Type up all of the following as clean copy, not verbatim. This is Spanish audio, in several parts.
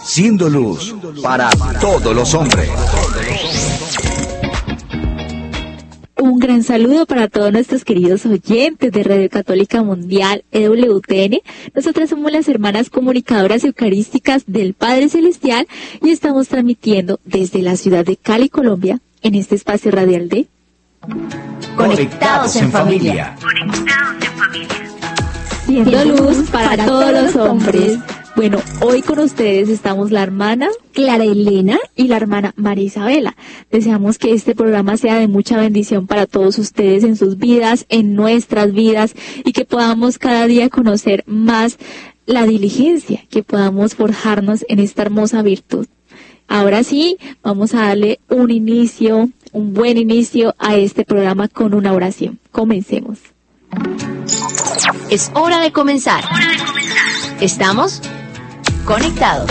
siendo luz para todos los hombres. Un gran saludo para todos nuestros queridos oyentes de Radio Católica Mundial EWTN. Nosotras somos las hermanas comunicadoras eucarísticas del Padre Celestial y estamos transmitiendo desde la ciudad de Cali, Colombia, en este espacio radial de Conectados en Familia. Siendo luz para todos los hombres. Bueno, hoy con ustedes estamos la hermana Clara Elena y la hermana María Isabela. Deseamos que este programa sea de mucha bendición para todos ustedes en sus vidas, en nuestras vidas, y que podamos cada día conocer más la diligencia, que podamos forjarnos en esta hermosa virtud. Ahora sí, vamos a darle un buen inicio a este programa con una oración. Comencemos. Es hora de comenzar. Estamos conectados.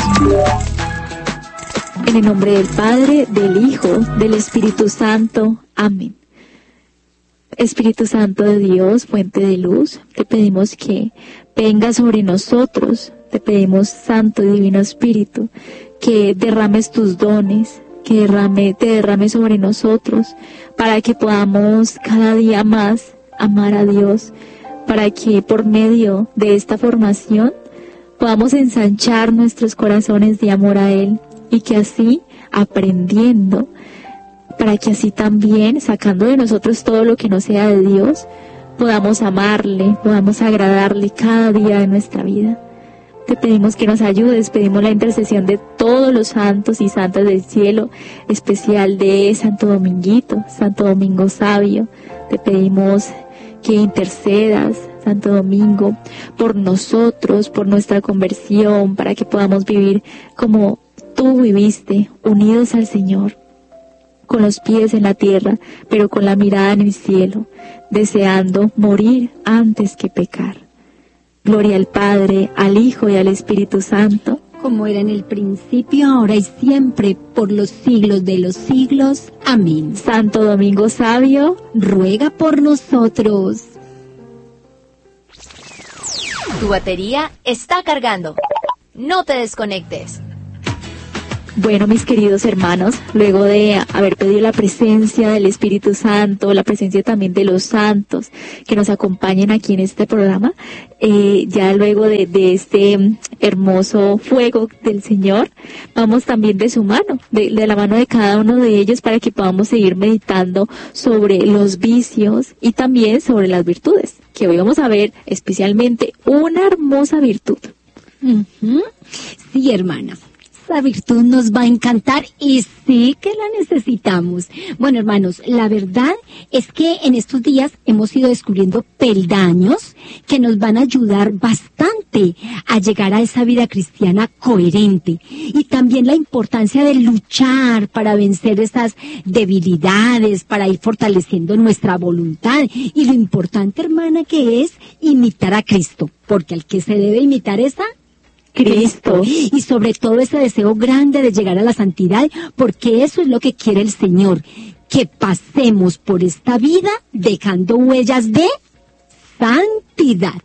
En el nombre del Padre, del Hijo, del Espíritu Santo. Amén. Espíritu Santo de Dios, fuente de luz, te pedimos que venga sobre nosotros. Te pedimos, Santo y Divino Espíritu, que derrames tus dones, que te derrames sobre nosotros, para que podamos cada día más amar a Dios, para que por medio de esta formación podamos ensanchar nuestros corazones de amor a Él, y que así, aprendiendo, para que así también, sacando de nosotros todo lo que no sea de Dios, podamos amarle, podamos agradarle cada día de nuestra vida. Te pedimos que nos ayudes, pedimos la intercesión de todos los santos y santas del cielo, especial de Santo Dominguito, Santo Domingo Sabio. Te pedimos que intercedas, Santo Domingo, por nosotros, por nuestra conversión, para que podamos vivir como tú viviste, unidos al Señor, con los pies en la tierra, pero con la mirada en el cielo, deseando morir antes que pecar. Gloria al Padre, al Hijo y al Espíritu Santo, como era en el principio, ahora y siempre, por los siglos de los siglos. Amén. Santo Domingo Sabio, ruega por nosotros. Tu batería está cargando. No te desconectes. Bueno, mis queridos hermanos, luego de haber pedido la presencia del Espíritu Santo, la presencia también de los santos que nos acompañen aquí en este programa, ya luego de este hermoso fuego del Señor, vamos también de su mano, de la mano de cada uno de ellos, para que podamos seguir meditando sobre los vicios y también sobre las virtudes, que hoy vamos a ver especialmente una hermosa virtud. Sí, hermana. Esa virtud nos va a encantar y sí que la necesitamos. Bueno, hermanos, la verdad es que en estos días hemos ido descubriendo peldaños que nos van a ayudar bastante a llegar a esa vida cristiana coherente, y también la importancia de luchar para vencer esas debilidades, para ir fortaleciendo nuestra voluntad, y lo importante, hermana, que es imitar a Cristo, porque al que se debe imitar es a Cristo, y sobre todo ese deseo grande de llegar a la santidad, porque eso es lo que quiere el Señor, que pasemos por esta vida dejando huellas de santidad.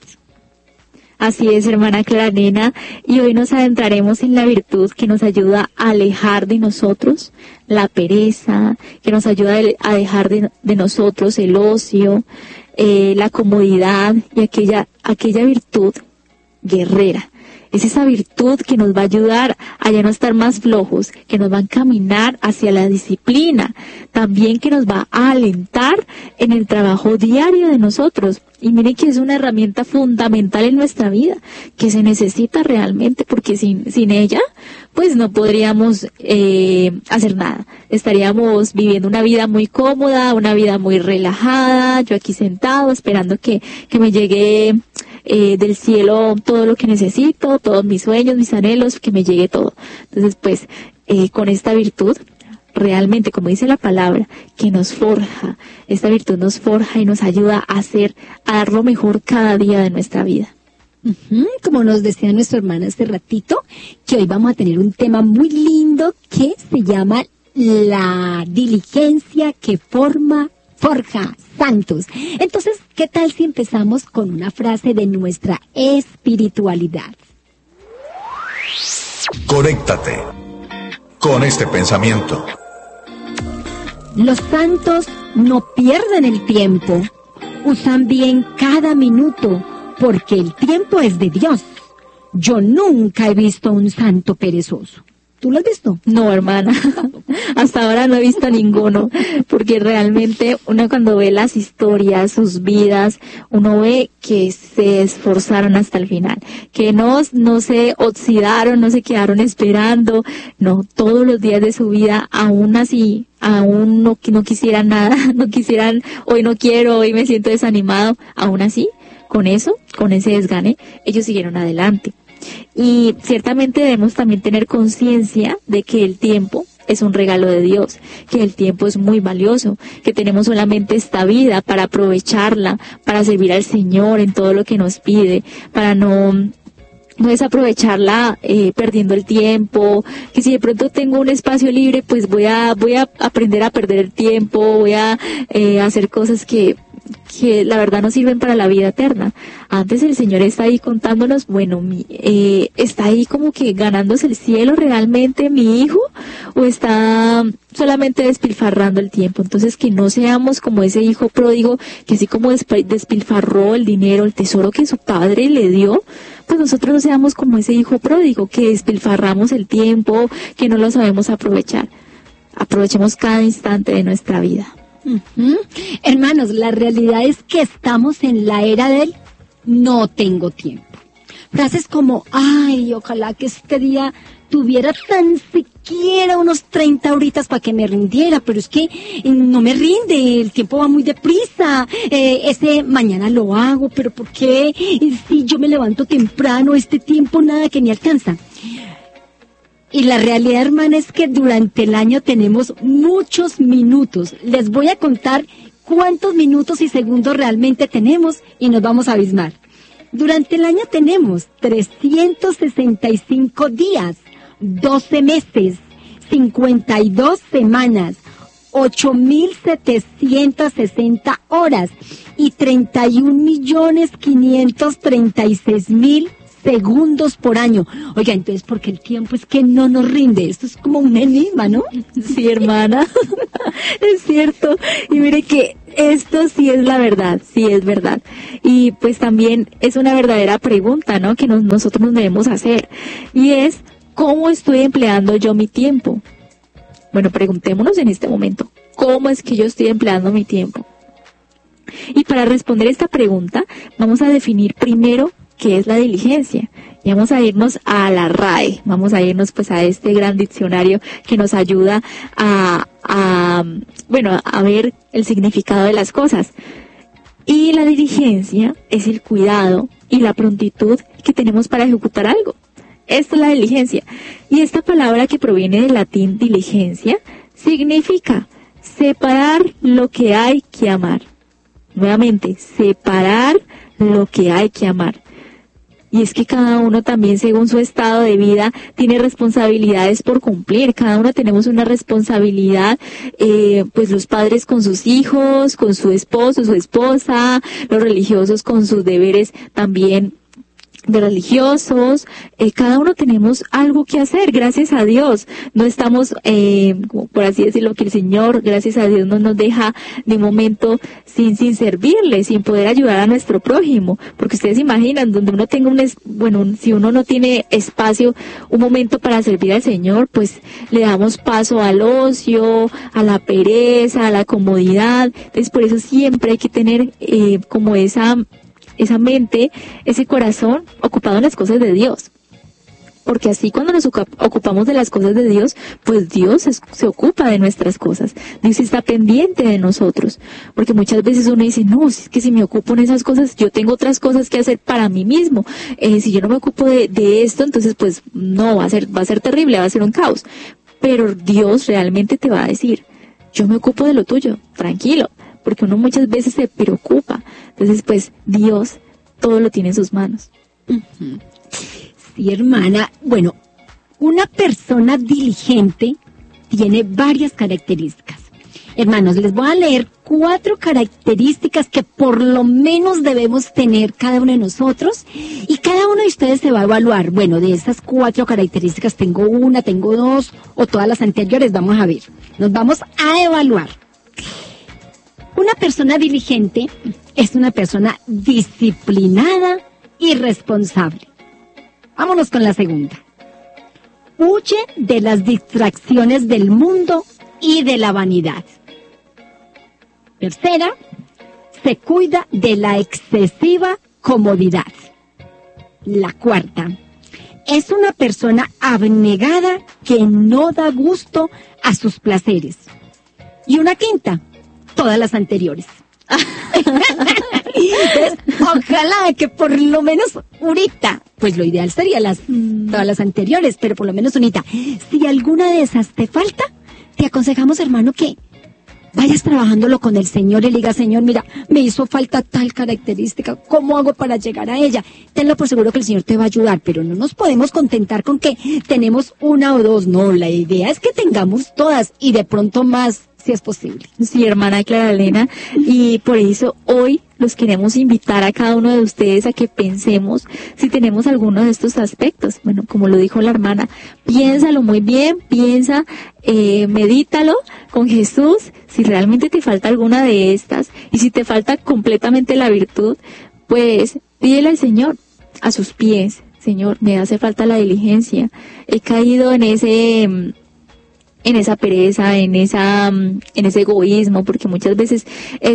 Así es, hermana Clarena, y hoy nos adentraremos en la virtud que nos ayuda a alejar de nosotros la pereza, que nos ayuda a dejar de nosotros el ocio, la comodidad, y aquella virtud guerrera. Es esa virtud que nos va a ayudar a ya no estar más flojos, que nos va a encaminar hacia la disciplina, también que nos va a alentar en el trabajo diario de nosotros. Y miren que es una herramienta fundamental en nuestra vida, que se necesita realmente, porque sin ella, pues no podríamos hacer nada. Estaríamos viviendo una vida muy cómoda, una vida muy relajada, yo aquí sentado esperando que me llegue del cielo todo lo que necesito, todos mis sueños, mis anhelos, que me llegue todo. Entonces, pues, con esta virtud, realmente, como dice la palabra, que nos forja, esta virtud nos forja y nos ayuda a dar lo mejor cada día de nuestra vida. Como nos decía nuestra hermana hace ratito, que hoy vamos a tener un tema muy lindo que se llama la diligencia que forja santos. Entonces, ¿qué tal si empezamos con una frase de nuestra espiritualidad? Conéctate con este pensamiento. Los santos no pierden el tiempo, usan bien cada minuto, porque el tiempo es de Dios. Yo nunca he visto un santo perezoso. ¿Tú lo has visto? No, hermana, hasta ahora no he visto ninguno, porque realmente uno cuando ve las historias, sus vidas, uno ve que se esforzaron hasta el final, que no se oxidaron, no se quedaron esperando, no, todos los días de su vida, aún así, aún no quisieran nada, no quisieran, hoy no quiero, hoy me siento desanimado, aún así, con eso, con ese desgane, ellos siguieron adelante. Y ciertamente debemos también tener conciencia de que el tiempo es un regalo de Dios, que el tiempo es muy valioso, que tenemos solamente esta vida para aprovecharla, para servir al Señor en todo lo que nos pide, para no desaprovecharla perdiendo el tiempo, que si de pronto tengo un espacio libre, pues voy a aprender a perder el tiempo, voy a hacer cosas que la verdad no sirven para la vida eterna. Antes el Señor está ahí contándonos, bueno, está ahí como que ganándose el cielo realmente mi hijo, o está solamente despilfarrando el tiempo. Entonces que no seamos como ese hijo pródigo que así como despilfarró el dinero, el tesoro que su padre le dio, pues nosotros no seamos como ese hijo pródigo que despilfarramos el tiempo, que no lo sabemos aprovechar. Aprovechemos cada instante de nuestra vida. Hermanos, la realidad es que estamos en la era del no tengo tiempo. Frases como, ay, ojalá que este día tuviera tan siquiera unos 30 horitas para que me rindiera, pero es que no me rinde, el tiempo va muy deprisa, ese mañana lo hago, pero ¿por qué? Si yo me levanto temprano, este tiempo nada que me alcanza. Y la realidad, hermana, es que durante el año tenemos muchos minutos. Les voy a contar cuántos minutos y segundos realmente tenemos y nos vamos a abismar. Durante el año tenemos 365 días, 12 meses, 52 semanas, 8.760 horas y 31.536.000 segundos por año. Oiga, entonces, porque el tiempo es que no nos rinde. Esto es como un enigma, ¿no? Sí, hermana, es cierto. Y mire que esto sí es la verdad, sí es verdad. Y pues también es una verdadera pregunta, ¿no? Que nosotros nos debemos hacer. Y es, ¿cómo estoy empleando yo mi tiempo? Bueno, preguntémonos en este momento, ¿cómo es que yo estoy empleando mi tiempo? Y para responder esta pregunta, vamos a definir primero qué es la diligencia. Y vamos a irnos a la RAE, vamos a irnos pues a este gran diccionario que nos ayuda a ver el significado de las cosas. Y la diligencia es el cuidado y la prontitud que tenemos para ejecutar algo. Esta es la diligencia. Y esta palabra, que proviene del latín diligencia, significa separar lo que hay que amar. Nuevamente, separar lo que hay que amar. Y es que cada uno también, según su estado de vida, tiene responsabilidades por cumplir. Cada uno tenemos una responsabilidad, pues los padres con sus hijos, con su esposo, su esposa, los religiosos con sus deberes también de religiosos. Cada uno tenemos algo que hacer, gracias a Dios. No estamos, por así decirlo, que el Señor, gracias a Dios, no nos deja de momento sin servirle, sin poder ayudar a nuestro prójimo. Porque ustedes imaginan, donde uno tenga si uno no tiene espacio, un momento para servir al Señor, pues le damos paso al ocio, a la pereza, a la comodidad. Entonces, por eso siempre hay que tener como esa mente, ese corazón ocupado en las cosas de Dios. Porque así cuando nos ocupamos de las cosas de Dios, pues Dios se ocupa de nuestras cosas. Dios está pendiente de nosotros. Porque muchas veces uno dice, no, es que si me ocupo en esas cosas, yo tengo otras cosas que hacer para mí mismo. Si yo no me ocupo de esto, entonces pues no, va a ser terrible, va a ser un caos. Pero Dios realmente te va a decir, yo me ocupo de lo tuyo, tranquilo. Porque uno muchas veces se preocupa. Entonces, pues, Dios todo lo tiene en sus manos. Sí, hermana. Bueno, una persona diligente tiene varias características. Hermanos, les voy a leer 4 características que por lo menos debemos tener cada uno de nosotros y cada uno de ustedes se va a evaluar. Bueno, de esas 4 características tengo una, tengo 2 o todas las anteriores, vamos a ver. Nos vamos a evaluar. Una persona diligente es una persona disciplinada y responsable. Vámonos con la segunda. Huye de las distracciones del mundo y de la vanidad. Tercera, se cuida de la excesiva comodidad. La cuarta, es una persona abnegada que no da gusto a sus placeres. Y una quinta, todas las anteriores. Entonces, ojalá que por lo menos unita, pues lo ideal sería todas las anteriores, pero por lo menos unita. Si alguna de esas te falta, te aconsejamos, hermano, que vayas trabajándolo con el Señor y le digas, Señor, mira, me hizo falta tal característica, ¿cómo hago para llegar a ella? Tenlo por seguro que el Señor te va a ayudar, pero no nos podemos contentar con que tenemos una o dos, no, la idea es que tengamos todas y de pronto más, si es posible. Sí, hermana Clara Elena, y por eso hoy los queremos invitar a cada uno de ustedes a que pensemos si tenemos alguno de estos aspectos. Bueno, como lo dijo la hermana, piénsalo muy bien, medítalo con Jesús, si realmente te falta alguna de estas, y si te falta completamente la virtud, pues pídele al Señor a sus pies. Señor, me hace falta la diligencia, he caído en esa pereza, en ese egoísmo, porque muchas veces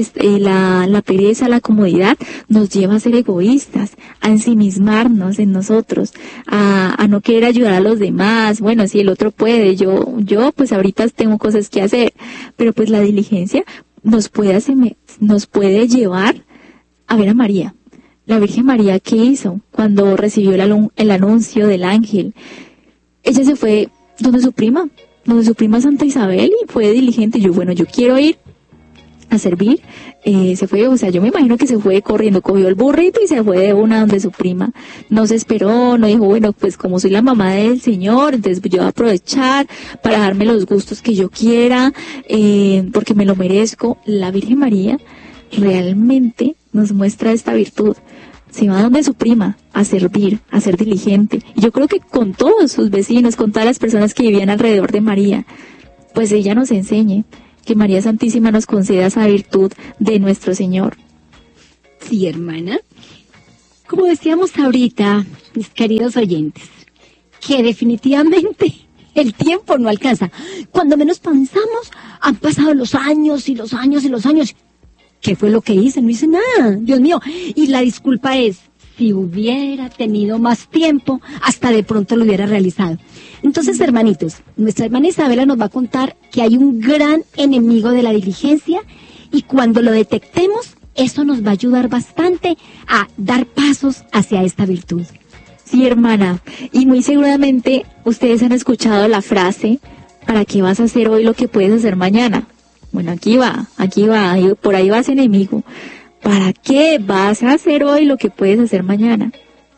la pereza, la comodidad nos lleva a ser egoístas, a ensimismarnos en nosotros, a no querer ayudar a los demás. Bueno, si el otro puede, yo pues ahorita tengo cosas que hacer, pero pues la diligencia nos puede llevar a ver a María. La Virgen María, ¿qué hizo cuando recibió el anuncio del ángel? Ella se fue donde su prima Santa Isabel, y fue diligente. Yo quiero ir a servir. Se fue, yo me imagino que se fue corriendo, cogió el burrito y se fue de una donde su prima. No se esperó, no dijo, bueno, pues como soy la mamá del Señor, entonces yo voy a aprovechar para darme los gustos que yo quiera, porque me lo merezco. La Virgen María realmente nos muestra esta virtud. Se va donde su prima a servir, a ser diligente. Y yo creo que con todos sus vecinos, con todas las personas que vivían alrededor de María, pues ella nos enseñe que María Santísima nos conceda esa virtud de nuestro Señor. Sí, hermana. Como decíamos ahorita, mis queridos oyentes, que definitivamente el tiempo no alcanza. Cuando menos pensamos, han pasado los años y los años y los años. ¿Qué fue lo que hice? No hice nada, Dios mío. Y la disculpa es, si hubiera tenido más tiempo, hasta de pronto lo hubiera realizado. Entonces, hermanitos, nuestra hermana Isabela nos va a contar que hay un gran enemigo de la diligencia y cuando lo detectemos, eso nos va a ayudar bastante a dar pasos hacia esta virtud. Sí, hermana, y muy seguramente ustedes han escuchado la frase, ¿para qué vas a hacer hoy lo que puedes hacer mañana? Bueno, aquí va, por ahí va ese enemigo. ¿Para qué vas a hacer hoy lo que puedes hacer mañana?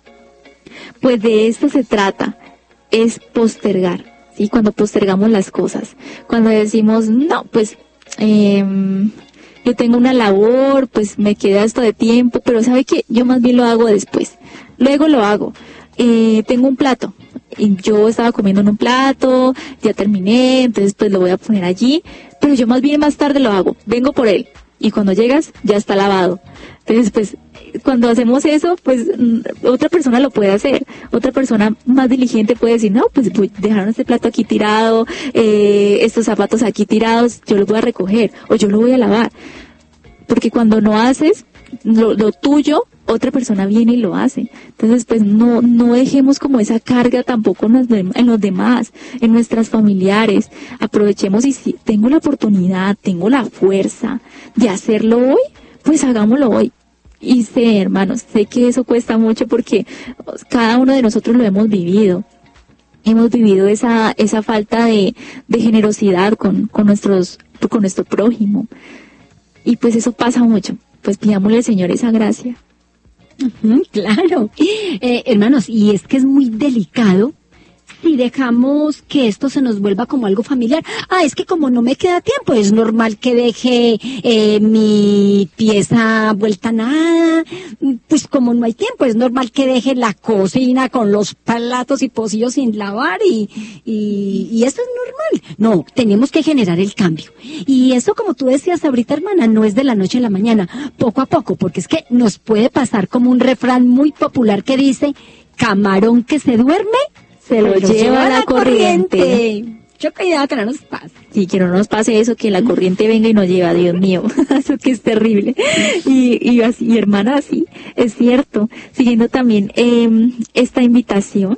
Pues de esto se trata, es postergar, ¿sí? Cuando postergamos las cosas, cuando decimos, no, pues, yo tengo una labor, pues me queda esto de tiempo, pero ¿sabe qué? Yo más bien lo hago después, luego lo hago. Tengo un plato, y yo estaba comiendo en un plato, ya terminé, entonces pues lo voy a poner allí, pero yo más bien más tarde lo hago, vengo por él, y cuando llegas ya está lavado. Entonces pues cuando hacemos eso, pues otra persona lo puede hacer, otra persona más diligente puede decir, no, pues dejaron este plato aquí tirado, estos zapatos aquí tirados, yo los voy a recoger, o yo lo voy a lavar, porque cuando no haces lo tuyo, otra persona viene y lo hace. Entonces, pues no dejemos como esa carga tampoco en los demás, en nuestras familiares. Aprovechemos y si tengo la oportunidad, tengo la fuerza de hacerlo hoy, pues hagámoslo hoy. Y sé, hermanos, sé que eso cuesta mucho porque cada uno de nosotros lo hemos vivido. Hemos vivido esa falta de generosidad con nuestro prójimo. Y pues eso pasa mucho. Pues pidámosle al Señor esa gracia. Claro. Hermanos, y es que es muy delicado si dejamos que esto se nos vuelva como algo familiar? Es que como no me queda tiempo, es normal que deje mi pieza vuelta a nada. Pues como no hay tiempo, es normal que deje la cocina con los platos y pocillos sin lavar y eso es normal. No, tenemos que generar el cambio. Y eso, como tú decías ahorita, hermana, no es de la noche a la mañana, poco a poco, porque es que nos puede pasar como un refrán muy popular que dice: camarón que se duerme, se lo lleva la corriente. Mucho cuidado que no nos pase. Sí, que no nos pase eso, que la corriente venga y nos lleva, Dios mío, eso que es terrible. Y así, hermana, así, es cierto. Siguiendo también esta invitación,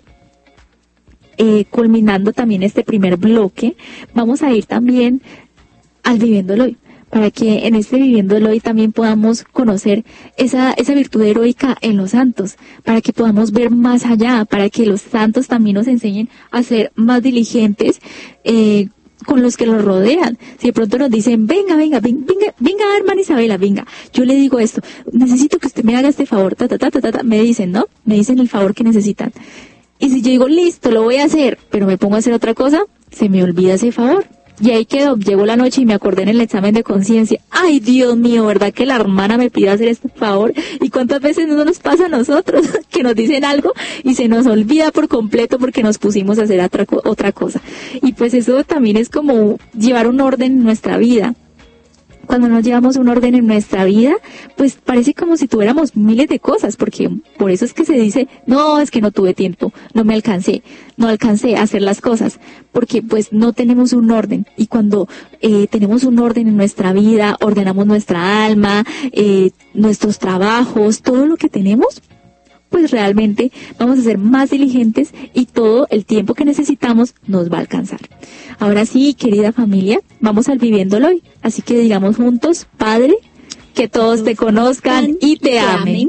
culminando también este primer bloque, vamos a ir también al Viviéndolo Hoy, para que en este Viviéndolo Hoy también podamos conocer esa virtud heroica en los santos, para que podamos ver más allá, para que los santos también nos enseñen a ser más diligentes con los que los rodean. Si de pronto nos dicen: venga, hermana Isabela, venga, yo le digo esto, necesito que usted me haga este favor, me dicen, ¿no? Me dicen el favor que necesitan. Y si yo digo: listo, lo voy a hacer, pero me pongo a hacer otra cosa, se me olvida ese favor. Y ahí quedó, llegó la noche y me acordé en el examen de conciencia: ay, Dios mío, ¿verdad que la hermana me pide hacer este favor? ¿Y cuántas veces no nos pasa a nosotros que nos dicen algo y se nos olvida por completo porque nos pusimos a hacer otra cosa? Y pues eso también es como llevar un orden en nuestra vida. Cuando no llevamos un orden en nuestra vida, pues parece como si tuviéramos miles de cosas, porque por eso es que se dice: no, es que no tuve tiempo, no alcancé a hacer las cosas, porque pues no tenemos un orden. Y cuando tenemos un orden en nuestra vida, ordenamos nuestra alma, nuestros trabajos, todo lo que tenemos, pues realmente vamos a ser más diligentes y todo el tiempo que necesitamos nos va a alcanzar. Ahora sí, querida familia, vamos al Viviéndolo Hoy. Así que digamos juntos: Padre, que todos te conozcan y te amen.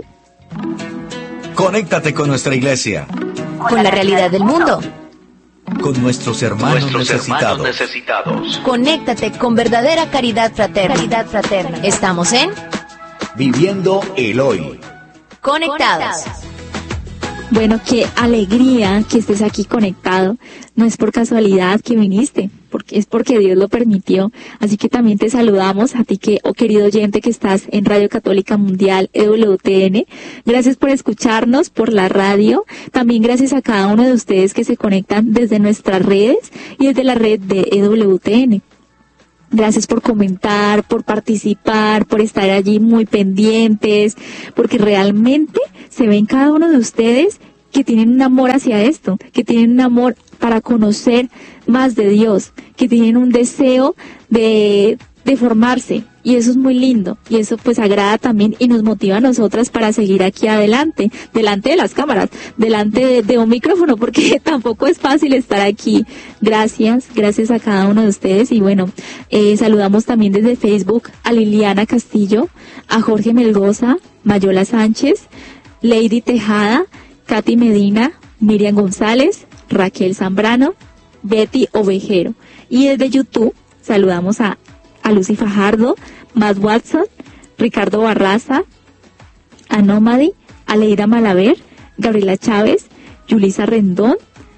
Conéctate con nuestra iglesia, con la realidad del mundo, con nuestros hermanos necesitados. Conéctate con verdadera caridad fraterna. Estamos en Viviendo el Hoy. Conectados. Bueno, qué alegría que estés aquí conectado. No es por casualidad que viniste, es porque Dios lo permitió. Así que también te saludamos a ti, querido oyente que estás en Radio Católica Mundial, EWTN. Gracias por escucharnos por la radio. También gracias a cada uno de ustedes que se conectan desde nuestras redes y desde la red de EWTN. Gracias por comentar, por participar, por estar allí muy pendientes, porque realmente se ve en cada uno de ustedes que tienen un amor hacia esto, que tienen un amor para conocer más de Dios, que tienen un deseo de formarse, y eso es muy lindo, y eso pues agrada también y nos motiva a nosotras para seguir aquí adelante, delante de las cámaras, delante de un micrófono, porque tampoco es fácil estar aquí. Gracias a cada uno de ustedes. Y bueno, saludamos también desde Facebook a Liliana Castillo, a Jorge Melgoza, Mayola Sánchez, Lady Tejada, Katy Medina, Miriam González, Raquel Zambrano, Betty Ovejero. Y desde YouTube saludamos a Lucy Fajardo, Matt Watson, Ricardo Barraza, a Nómadi, a Leida Malaver, Gabriela Chávez, Yulisa Rendón,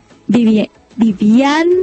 Vivian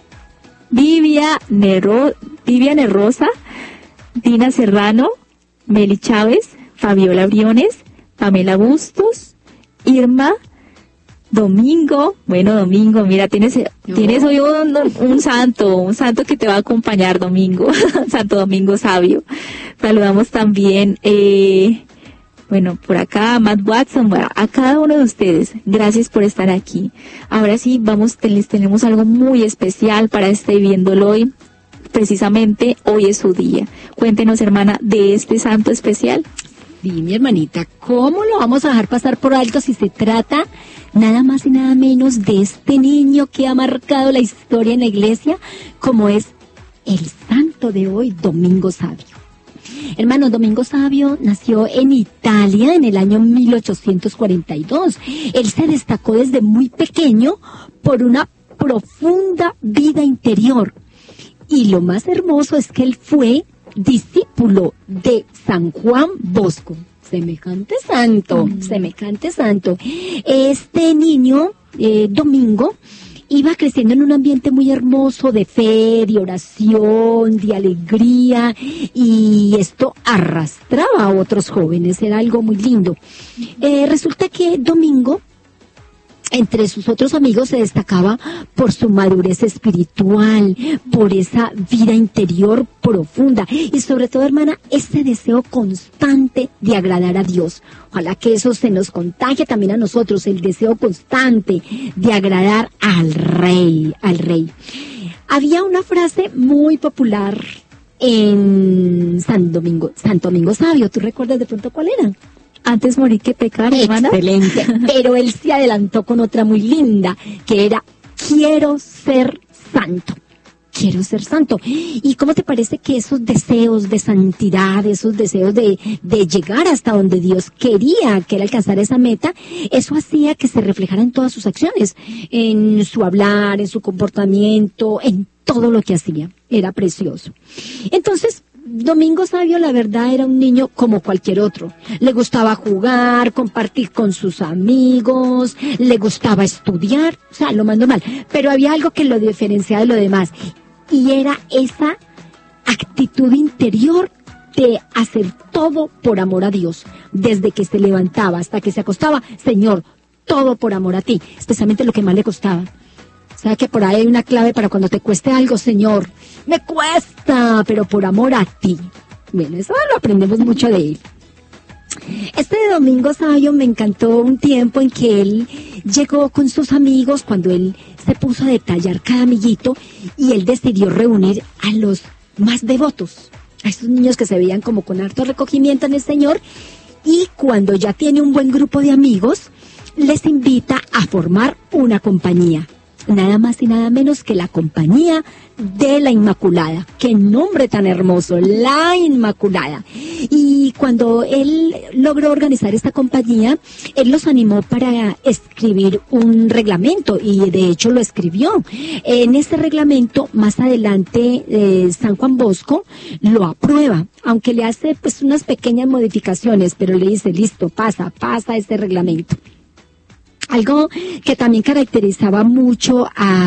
Rosa, Dina Serrano, Meli Chávez, Fabiola Briones, Pamela Bustos, Irma, Domingo, mira, tienes hoy un santo que te va a acompañar, Domingo, Santo Domingo Sabio. Saludamos también, por acá, Matt Watson, a cada uno de ustedes. Gracias por estar aquí. Ahora sí, les tenemos algo muy especial para este Viviéndolo Hoy. Precisamente hoy es su día. Cuéntenos, hermana, de este santo especial. Sí, mi hermanita, ¿cómo lo vamos a dejar pasar por alto si se trata nada más y nada menos de este niño que ha marcado la historia en la iglesia, como es el santo de hoy, Domingo Sabio? Hermano, Domingo Sabio nació en Italia en el año 1842. Él se destacó desde muy pequeño por una profunda vida interior. Y lo más hermoso es que él fue discípulo de San Juan Bosco. Semejante santo. Este niño, Domingo, iba creciendo en un ambiente muy hermoso de fe, de oración, de alegría, y esto arrastraba a otros jóvenes, era algo muy lindo. Resulta que Domingo, entre sus otros amigos, se destacaba por su madurez espiritual, por esa vida interior profunda y sobre todo, hermana, ese deseo constante de agradar a Dios. Ojalá que eso se nos contagie también a nosotros, el deseo constante de agradar al Rey, al Rey. Había una frase muy popular en Santo Domingo Sabio. ¿Tú recuerdas de pronto cuál era? Antes morir que pecar, hermana. Excelente. Pero él se adelantó con otra muy linda, que era, quiero ser santo. Quiero ser santo. ¿Y cómo te parece que esos deseos de santidad, esos deseos de llegar hasta donde Dios quería que él alcanzara esa meta, eso hacía que se reflejara en todas sus acciones, en su hablar, en su comportamiento, en todo lo que hacía? Era precioso. Entonces, Domingo Sabio, la verdad, era un niño como cualquier otro. Le gustaba jugar, compartir con sus amigos, le gustaba estudiar, o sea, lo más normal. Pero había algo que lo diferenciaba de lo demás, y era esa actitud interior de hacer todo por amor a Dios. Desde que se levantaba hasta que se acostaba, Señor, todo por amor a ti, especialmente lo que más le costaba. O sea que por ahí hay una clave para cuando te cueste algo, Señor, me cuesta, pero por amor a ti. Bueno, eso lo aprendemos mucho de él. Este Domingo Sabio me encantó un tiempo en que él llegó con sus amigos, cuando él se puso a detallar cada amiguito, y él decidió reunir a los más devotos, a esos niños que se veían como con harto recogimiento en el Señor, y cuando ya tiene un buen grupo de amigos, les invita a formar una compañía. Nada más y nada menos que la Compañía de la Inmaculada. ¡Qué nombre tan hermoso! La Inmaculada. Y cuando él logró organizar esta compañía, él los animó para escribir un reglamento, y de hecho lo escribió. En ese reglamento, más adelante, San Juan Bosco lo aprueba, aunque le hace pues unas pequeñas modificaciones, pero le dice, listo, pasa este reglamento. Algo que también caracterizaba mucho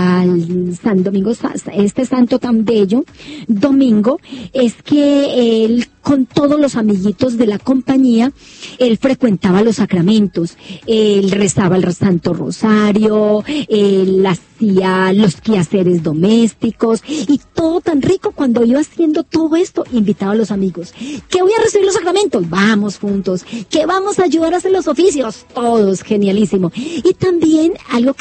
al San Domingo, este santo tan bello, Domingo, es que él, con todos los amiguitos de la compañía, él frecuentaba los sacramentos, él rezaba el Santo Rosario, él hacía los quehaceres domésticos, y todo tan rico. Cuando iba haciendo todo esto, invitaba a los amigos, que voy a recibir los sacramentos, vamos juntos, que vamos a ayudar a hacer los oficios, todos, genialísimo. Y también algo